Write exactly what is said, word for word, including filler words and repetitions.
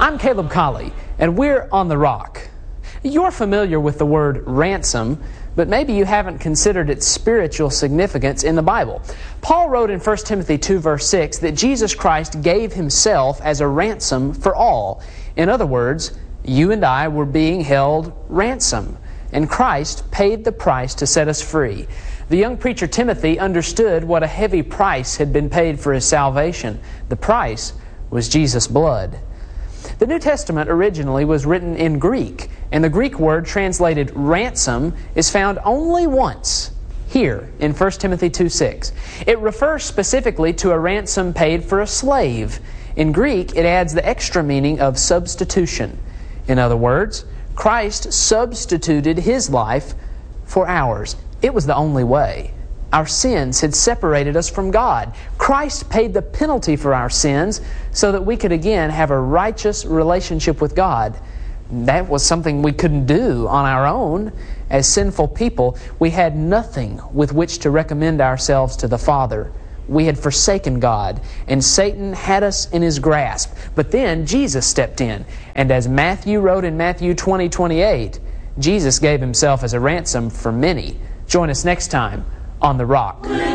I'm Caleb Colley, and we're on The Rock. You're familiar with the word ransom, but maybe you haven't considered its spiritual significance in the Bible. Paul wrote in First Timothy two, verse six, that Jesus Christ gave Himself as a ransom for all. In other words, you and I were being held ransom, and Christ paid the price to set us free. The young preacher Timothy understood what a heavy price had been paid for his salvation. The price was Jesus' blood. The New Testament originally was written in Greek, and the Greek word translated ransom is found only once here in First Timothy two six. It refers specifically to a ransom paid for a slave. In Greek, it adds the extra meaning of substitution. In other words, Christ substituted His life for ours. It was the only way. Our sins had separated us from God. Christ paid the penalty for our sins so that we could again have a righteous relationship with God. That was something we couldn't do on our own. As sinful people, we had nothing with which to recommend ourselves to the Father. We had forsaken God, and Satan had us in his grasp. But then Jesus stepped in, and as Matthew wrote in Matthew twenty twenty-eight, Jesus gave Himself as a ransom for many. Join us next time on The Rock.